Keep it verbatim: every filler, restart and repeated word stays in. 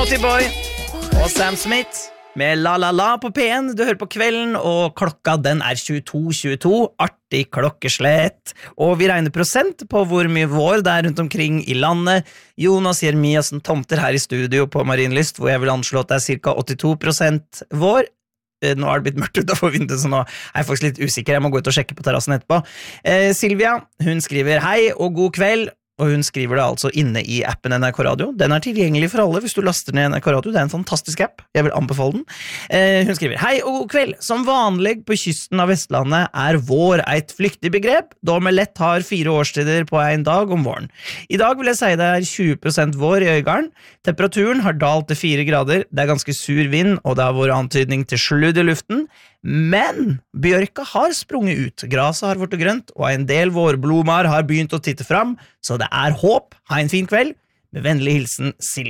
Naughty Boy og Sam Smith med La La La på P en. Du hører på Kvelden, og klokka den er tjueto tjueto. Artig klokkeslett. Og vi regner prosent på hvor mye vår det er rundt omkring i landet. Jonas Jeremiassen Tomter her i studio på Marienlyst, hvor jeg vil anslå at det er cirka åttito prosent vår. Nå har det blitt mørkt utenfor vinduet, så nå er jeg faktisk litt usikker. Jeg må gå ut og sjekke på terrassen etterpå. Eh, Silvia, hun skriver hei og god kveld. Og hun skriver det altså inne i appen N R K Radio. Den er tilgjengelig for alle hvis du laster ned N R K Radio. Det er en fantastisk app. Jeg vil anbefale den. Eh, hun skriver, hei og god kveld. Som vanlig på kysten av Vestlandet er vår et flyktig begrep, da vi lett har fire årstider på en dag om våren. I dag vil jeg si det er tjue prosent vår i Øygarden. Temperaturen har dalt til fire grader. Det er ganske sur vind, og det har vært antydning til sludd i luften. Men bjørka har sprunget ut, graset har vært grønt, og en del vårblomar har begynt å titte fram, så det er håp. Ha en fin kveld. Med vennlig hilsen, Silje.